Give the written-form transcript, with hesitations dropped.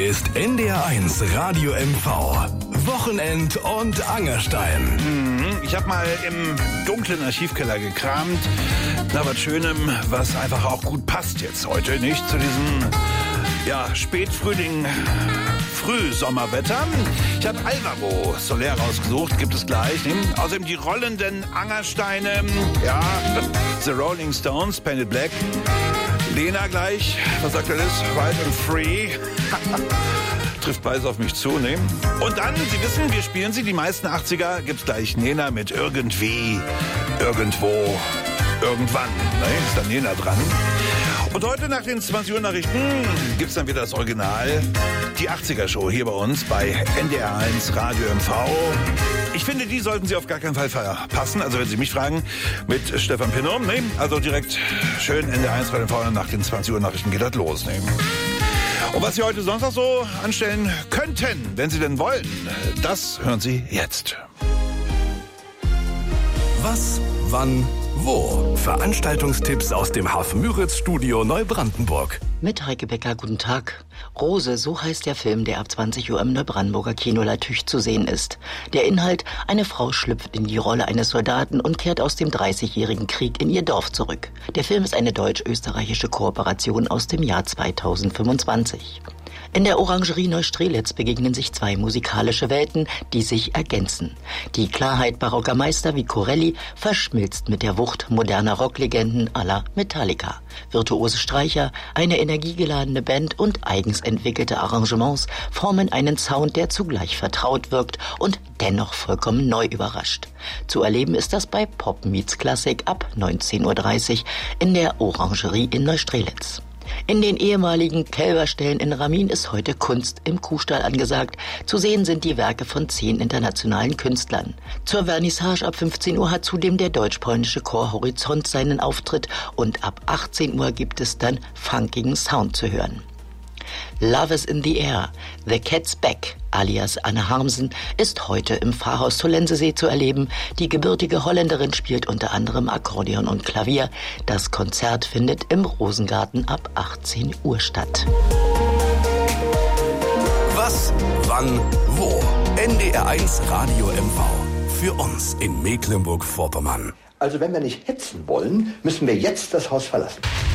ist NDR1 Radio MV. Wochenend und Angerstein. Ich habe mal im dunklen Archivkeller gekramt. Na, was Schönem, was einfach auch gut passt jetzt heute, nicht? Zu diesem, Spätfrühling, Frühsommerwetter. Ich habe Alvaro Soler rausgesucht, gibt es gleich. Außerdem die rollenden Angersteine, The Rolling Stones, Painted Black. Lena gleich, was sagt er das? Wild and Free. Trifft beides auf mich zu, ne? Und dann, Sie wissen, wir spielen sie, die meisten 80er, gibt's gleich Nena mit irgendwie, irgendwo, irgendwann. Ne? Ist dann Nena dran. Und heute nach den 20 Uhr Nachrichten gibt's dann wieder das Original, die 80er Show hier bei uns bei NDR1 Radio MV. Ich finde, die sollten Sie auf gar keinen Fall verpassen. Also wenn Sie mich fragen, mit Stefan Pinnow, ne? Also direkt schön NDR1 Radio MV, nach den 20 Uhr Nachrichten geht das los, ne? Und was Sie heute sonst noch so anstellen könnten, wenn Sie denn wollen, das hören Sie jetzt. Was, wann, wo? Veranstaltungstipps aus dem Hafen-Müritz-Studio Neubrandenburg. Mit Heike Becker, guten Tag. Rose, so heißt der Film, der ab 20 Uhr im Neubrandenburger Kino Leitüch zu sehen ist. Der Inhalt: Eine Frau schlüpft in die Rolle eines Soldaten und kehrt aus dem 30-jährigen Krieg in ihr Dorf zurück. Der Film ist eine deutsch-österreichische Kooperation aus dem Jahr 2025. In der Orangerie Neustrelitz begegnen sich zwei musikalische Welten, die sich ergänzen. Die Klarheit barocker Meister wie Corelli verschmilzt mit der Wucht moderner Rocklegenden à la Metallica. Virtuose Streicher, eine energiegeladene Band und eigens entwickelte Arrangements formen einen Sound, der zugleich vertraut wirkt und dennoch vollkommen neu überrascht. Zu erleben ist das bei Pop Meets Klassik ab 19.30 Uhr in der Orangerie in Neustrelitz. In den ehemaligen Kälberställen in Ramin ist heute Kunst im Kuhstall angesagt. Zu sehen sind die Werke von 10 internationalen Künstlern. Zur Vernissage ab 15 Uhr hat zudem der deutsch-polnische Chor Horizont seinen Auftritt und ab 18 Uhr gibt es dann funkigen Sound zu hören. Love is in the Air, The Cat's Back, alias Anne Harmsen, ist heute im Pfarrhaus Tollensesee zu erleben. Die gebürtige Holländerin spielt unter anderem Akkordeon und Klavier. Das Konzert findet im Rosengarten ab 18 Uhr statt. Was, wann, wo? NDR1 Radio MV. Für uns in Mecklenburg-Vorpommern. Also wenn wir nicht hetzen wollen, müssen wir jetzt das Haus verlassen.